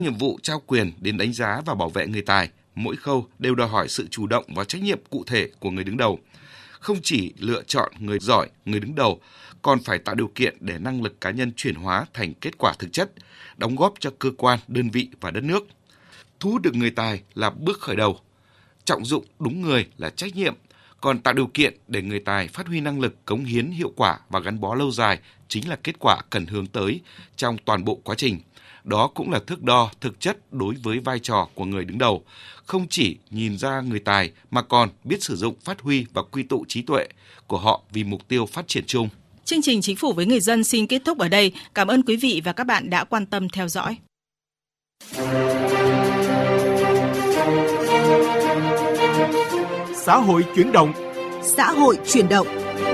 Nhiệm vụ trao quyền đến đánh giá và bảo vệ người tài, mỗi khâu đều đòi hỏi sự chủ động và trách nhiệm cụ thể của người đứng đầu. Không chỉ lựa chọn người giỏi, người đứng đầu, còn phải tạo điều kiện để năng lực cá nhân chuyển hóa thành kết quả thực chất, đóng góp cho cơ quan, đơn vị và đất nước. Thu hút được người tài là bước khởi đầu. Trọng dụng đúng người là trách nhiệm, còn tạo điều kiện để người tài phát huy năng lực, cống hiến hiệu quả và gắn bó lâu dài chính là kết quả cần hướng tới trong toàn bộ quá trình. Đó cũng là thước đo thực chất đối với vai trò của người đứng đầu, không chỉ nhìn ra người tài mà còn biết sử dụng, phát huy và quy tụ trí tuệ của họ vì mục tiêu phát triển chung. Chương trình Chính phủ với người dân xin kết thúc ở đây. Cảm ơn quý vị và các bạn đã quan tâm theo dõi. Xã hội chuyển động. Xã hội chuyển động.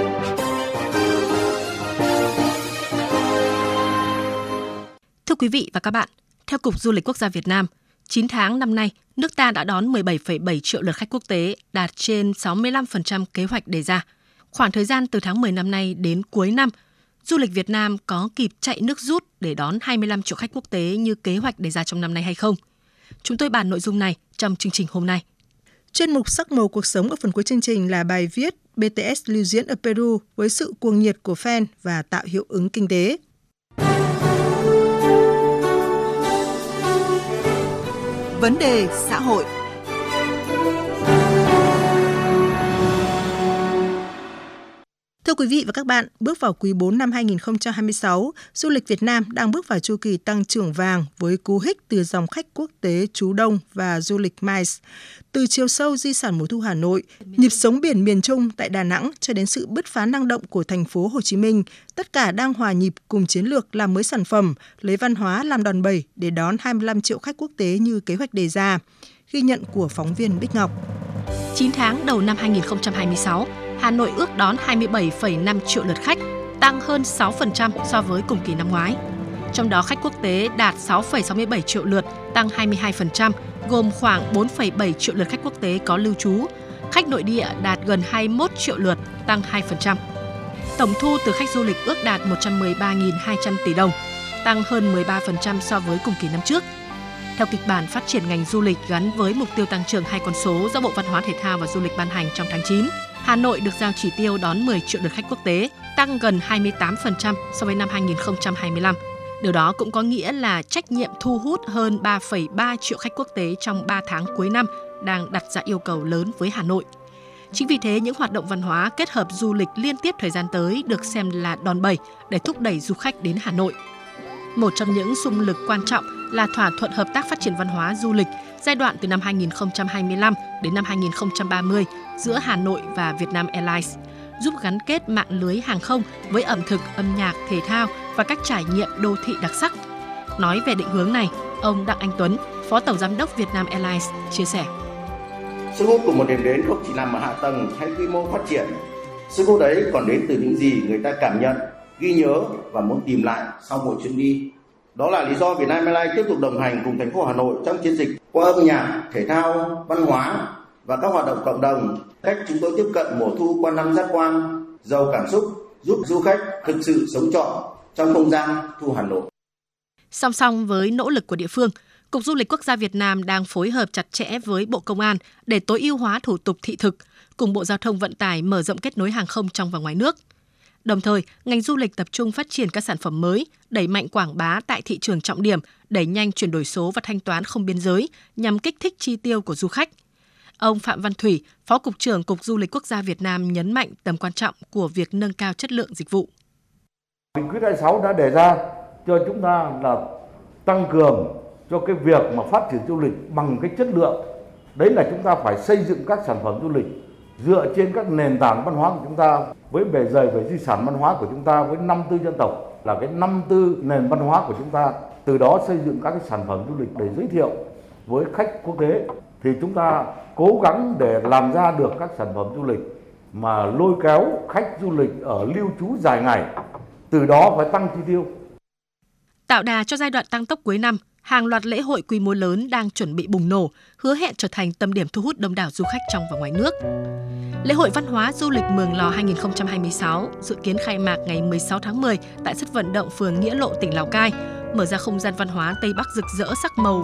Thưa quý vị và các bạn, theo Cục Du lịch Quốc gia Việt Nam, 9 tháng năm nay, nước ta đã đón 17,7 triệu lượt khách quốc tế, đạt trên 65% kế hoạch đề ra. Khoảng thời gian từ tháng 10 năm nay đến cuối năm, du lịch Việt Nam có kịp chạy nước rút để đón 25 triệu khách quốc tế như kế hoạch đề ra trong năm nay hay không? Chúng tôi bàn nội dung này trong chương trình hôm nay. Chuyên mục Sắc màu cuộc sống ở phần cuối chương trình là bài viết BTS lưu diễn ở Peru với sự cuồng nhiệt của fan và tạo hiệu ứng kinh tế. Vấn đề xã hội. Thưa quý vị và các bạn, bước vào quý 4 năm 2026, du lịch Việt Nam đang bước vào chu kỳ tăng trưởng vàng với cú hích từ dòng khách quốc tế trú đông và du lịch MICE. Từ chiều sâu di sản mùa thu Hà Nội, nhịp sống biển miền Trung tại Đà Nẵng cho đến sự bứt phá năng động của thành phố Hồ Chí Minh, tất cả đang hòa nhịp cùng chiến lược làm mới sản phẩm, lấy văn hóa làm đòn bẩy để đón 25 triệu khách quốc tế như kế hoạch đề ra. Ghi nhận của phóng viên Bích Ngọc. 9 tháng đầu năm 2026, Hà Nội ước đón 27,5 triệu lượt khách, tăng hơn 6% so với cùng kỳ năm ngoái. Trong đó khách quốc tế đạt 6,67 triệu lượt, tăng 22%, gồm khoảng 4,7 triệu lượt khách quốc tế có lưu trú. Khách nội địa đạt gần 21 triệu lượt, tăng 2%. Tổng thu từ khách du lịch ước đạt 113.200 tỷ đồng, tăng hơn 13% so với cùng kỳ năm trước. Theo kịch bản phát triển ngành du lịch gắn với mục tiêu tăng trưởng 2 con số do Bộ Văn hóa Thể thao và Du lịch ban hành trong tháng 9, Hà Nội được giao chỉ tiêu đón 10 triệu lượt khách quốc tế, tăng gần 28% so với năm 2025. Điều đó cũng có nghĩa là trách nhiệm thu hút hơn 3,3 triệu khách quốc tế trong 3 tháng cuối năm đang đặt ra yêu cầu lớn với Hà Nội. Chính vì thế, những hoạt động văn hóa kết hợp du lịch liên tiếp thời gian tới được xem là đòn bẩy để thúc đẩy du khách đến Hà Nội. Một trong những xung lực quan trọng là thỏa thuận hợp tác phát triển văn hóa du lịch giai đoạn từ năm 2025 đến năm 2030 giữa Hà Nội và Vietnam Airlines, giúp gắn kết mạng lưới hàng không với ẩm thực, âm nhạc, thể thao và các trải nghiệm đô thị đặc sắc. Nói về định hướng này, ông Đặng Anh Tuấn, Phó Tổng Giám đốc Vietnam Airlines, chia sẻ. Sức hút của một điểm đến không chỉ nằm ở hạ tầng hay quy mô phát triển. Sức hút ấy còn đến từ những gì người ta cảm nhận, ghi nhớ và muốn tìm lại sau mỗi chuyến đi. Đó là lý do Vietnam Airlines tiếp tục đồng hành cùng thành phố Hà Nội trong chiến dịch qua âm nhạc, thể thao, văn hóa và các hoạt động cộng đồng. Cách chúng tôi tiếp cận mùa thu qua năm Giác Quan, giàu cảm xúc, giúp du khách thực sự sống trọn trong không gian thu Hà Nội. Song song với nỗ lực của địa phương, Cục Du lịch Quốc gia Việt Nam đang phối hợp chặt chẽ với Bộ Công an để tối ưu hóa thủ tục thị thực, cùng Bộ Giao thông Vận tải mở rộng kết nối hàng không trong và ngoài nước. Đồng thời, ngành du lịch tập trung phát triển các sản phẩm mới, đẩy mạnh quảng bá tại thị trường trọng điểm, đẩy nhanh chuyển đổi số và thanh toán không biên giới nhằm kích thích chi tiêu của du khách. Ông Phạm Văn Thủy, Phó Cục trưởng Cục Du lịch Quốc gia Việt Nam nhấn mạnh tầm quan trọng của việc nâng cao chất lượng dịch vụ. Nghị quyết 26 đã đề ra cho chúng ta là tăng cường cho cái việc mà phát triển du lịch bằng cái chất lượng. Đấy là chúng ta phải xây dựng các sản phẩm du lịch dựa trên các nền tảng văn hóa của chúng ta, với bề dày về di sản văn hóa của chúng ta, với 54 dân tộc là cái 54 nền văn hóa của chúng ta. Từ đó xây dựng các cái sản phẩm du lịch để giới thiệu với khách quốc tế, thì chúng ta cố gắng để làm ra được các sản phẩm du lịch mà lôi kéo khách du lịch ở lưu trú dài ngày, từ đó phải tăng chi tiêu. Tạo đà cho giai đoạn tăng tốc cuối năm, hàng loạt lễ hội quy mô lớn đang chuẩn bị bùng nổ, hứa hẹn trở thành tâm điểm thu hút đông đảo du khách trong và ngoài nước. Lễ hội văn hóa du lịch Mường Lò 2026 dự kiến khai mạc ngày 16 tháng 10 tại sân vận động phường Nghĩa Lộ, tỉnh Lào Cai, mở ra không gian văn hóa Tây Bắc rực rỡ sắc màu